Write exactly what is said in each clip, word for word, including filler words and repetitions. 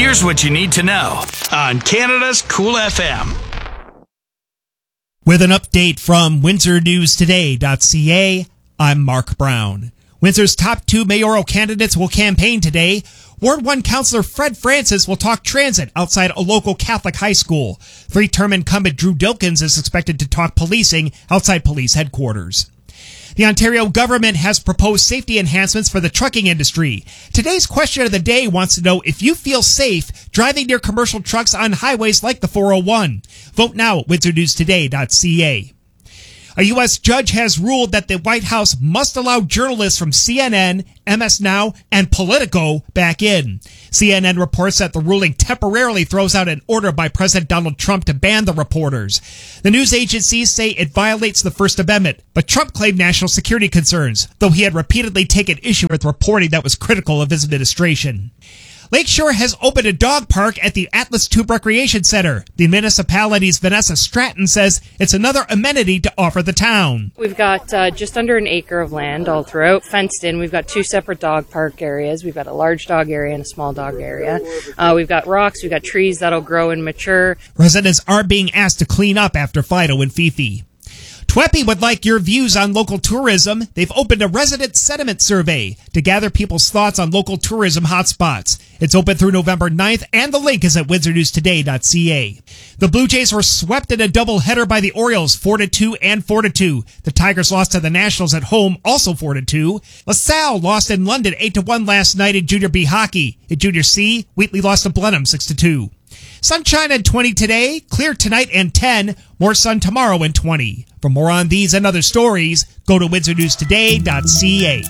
Here's what you need to know on Canada's Cool F M. With an update from Windsor News Today dot C A, I'm Mark Brown. Windsor's top two mayoral candidates will campaign today. Ward one Councillor Fred Francis will talk transit outside a local Catholic high school. Three-term incumbent Drew Dilkins is expected to talk policing outside police headquarters. The Ontario government has proposed safety enhancements for the trucking industry. Today's question of the day wants to know if you feel safe driving near commercial trucks on highways like the four oh one. Vote now at Windsor News Today dot C A. A U S judge has ruled that the White House must allow journalists from C N N, M S Now, and Politico back in. C N N reports that the ruling temporarily throws out an order by President Donald Trump to ban the reporters. The news agencies say it violates the First Amendment, but Trump claimed national security concerns, though he had repeatedly taken issue with reporting that was critical of his administration. Lakeshore has opened a dog park at the Atlas Tube Recreation Center. The municipality's Vanessa Stratton says it's another amenity to offer the town. We've got uh, just under an acre of land all throughout, fenced in. We've got two separate dog park areas. We've got a large dog area and a small dog area. Uh, we've got rocks. We've got trees that'll grow and mature. Residents are being asked to clean up after Fido and Fifi. TWEPI would like your views on local tourism. They've opened a resident sentiment survey to gather people's thoughts on local tourism hotspots. It's open through November ninth, and the link is at Windsor News Today dot C A. The Blue Jays were swept in a doubleheader by the Orioles, four to two and four to two. The Tigers lost to the Nationals at home, also four to two. LaSalle lost in London eight to one last night in Junior B hockey. In Junior C, Wheatley lost to Blenheim six to two. Sunshine and twenty today, clear tonight and ten, more sun tomorrow and twenty. For more on these and other stories, go to Windsor News Today dot C A.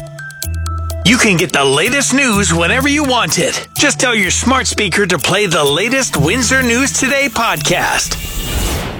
You can get the latest news whenever you want it. Just tell your smart speaker to play the latest Windsor News Today podcast.